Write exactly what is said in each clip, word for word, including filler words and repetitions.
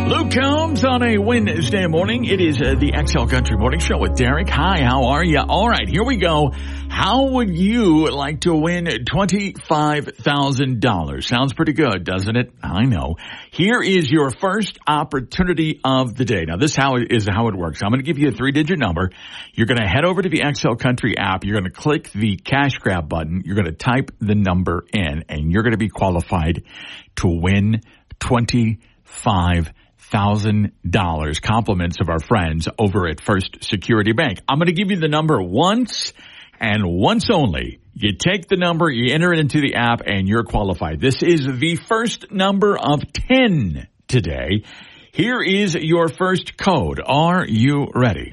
Luke Combs on a Wednesday morning. It is uh, the X L Country Morning Show with Derek. Hi, how are you? All right, here we go. How would you like to win twenty-five thousand dollars? Sounds pretty good, doesn't it? I know. Here is your first opportunity of the day. Now, this how it is how it works. I'm going to give you a three-digit number. You're going to head over to the X L Country app. You're going to click the cash grab button. You're going to type the number in, and you're going to be qualified to win twenty-five thousand dollars. Compliments of our friends over at First Security Bank. I'm going to give you the number once and once only. You take the number, you enter it into the app, and you're qualified. This is the first number of ten today. Here is your first code. Are you ready?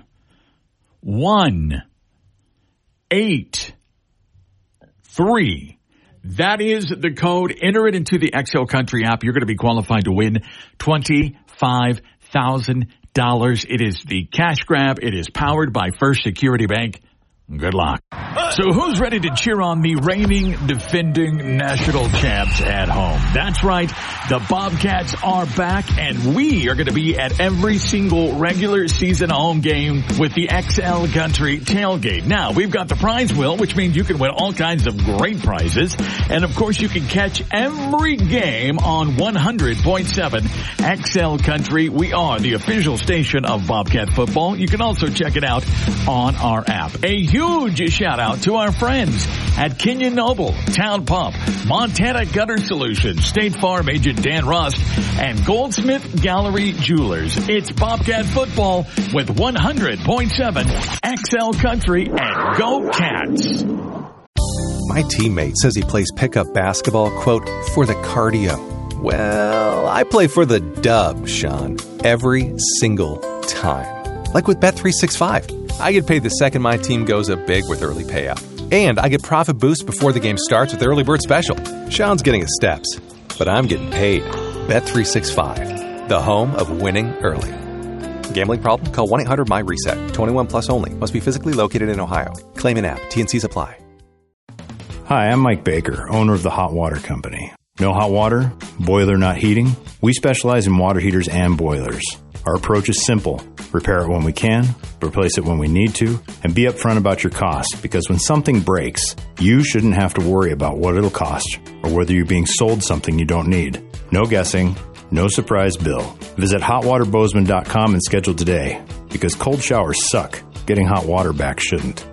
One, eight, three. That is the code. Enter it into the X L Country app. You're going to be qualified to win twenty-five thousand dollars. It is the cash grab. It is powered by First Security Bank. Good luck. So who's ready to cheer on the reigning, defending national champs at home? That's right. The Bobcats are back, and we are going to be at every single regular season home game with the X L Country Tailgate. Now, we've got the prize wheel, which means you can win all kinds of great prizes. And, of course, you can catch every game on one hundred point seven X L Country. We are the official station of Bobcat football. You can also check it out on our app. A huge shout out to our friends at Kenyon Noble, Town Pump, Montana Gutter Solutions, State Farm agent Dan Rust, and Goldsmith Gallery Jewelers. It's Bobcat football with one hundred point seven X L Country, and go Cats. My teammate says he plays pickup basketball, quote, for the cardio. Well, I play for the dub, Sean, every single time. Like with Bet three sixty-five. I get paid the second my team goes up big with early payout. And I get profit boost before the game starts with Early Bird Special. Sean's getting his steps, but I'm getting paid. Bet three sixty-five, the home of winning early. Gambling problem? Call one eight hundred M Y reset. twenty-one plus only. Must be physically located in Ohio. Claim in app. T and C's apply. Hi, I'm Mike Baker, owner of the Hot Water Company. No hot water? Boiler not heating? We specialize in water heaters and boilers. Our approach is simple. Repair it when we can, replace it when we need to, and be upfront about your cost, because when something breaks, you shouldn't have to worry about what it'll cost or whether you're being sold something you don't need. No guessing, no surprise bill. Visit hot water bozeman dot com and schedule today, because cold showers suck. Getting hot water back shouldn't.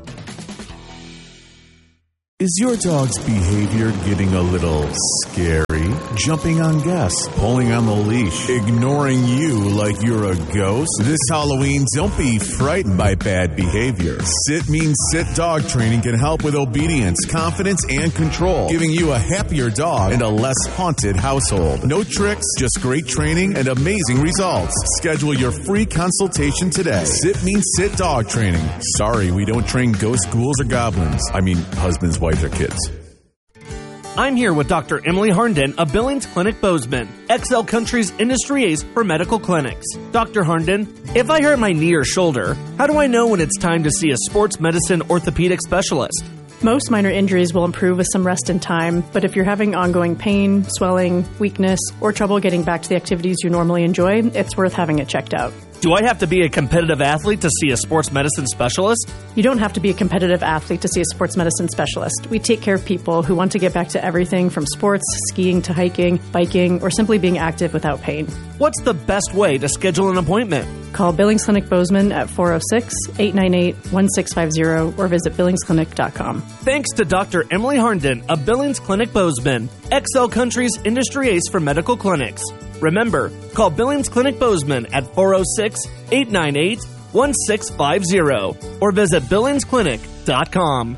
Is your dog's behavior getting a little scary? Jumping on guests, pulling on the leash, ignoring you like you're a ghost? This Halloween, don't be frightened by bad behavior. Sit Means Sit Dog Training can help with obedience, confidence, and control, giving you a happier dog and a less haunted household. No tricks, just great training and amazing results. Schedule your free consultation today. Sit Means Sit Dog Training. Sorry, we don't train ghosts, ghouls, or goblins. I mean, husbands, wives, or kids. I'm here with Doctor Emily Harnden of Billings Clinic Bozeman, X L Country's industry ace for medical clinics. Doctor Harnden, if I hurt my knee or shoulder, how do I know when it's time to see a sports medicine orthopedic specialist? Most minor injuries will improve with some rest and time, but if you're having ongoing pain, swelling, weakness, or trouble getting back to the activities you normally enjoy, it's worth having it checked out. Do I have to be a competitive athlete to see a sports medicine specialist? You don't have to be a competitive athlete to see a sports medicine specialist. We take care of people who want to get back to everything from sports, skiing to hiking, biking, or simply being active without pain. What's the best way to schedule an appointment? Call Billings Clinic Bozeman at four oh six, eight nine eight, one six five zero or visit billings clinic dot com. Thanks to Doctor Emily Harnden of Billings Clinic Bozeman, X L Country's industry ace for medical clinics. Remember, call Billings Clinic Bozeman at four oh six, eight nine eight, one six five zero or visit billings clinic dot com.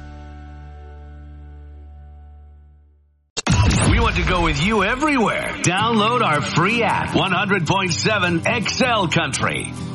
We want to go with you everywhere. Download our free app, one hundred point seven X L Country.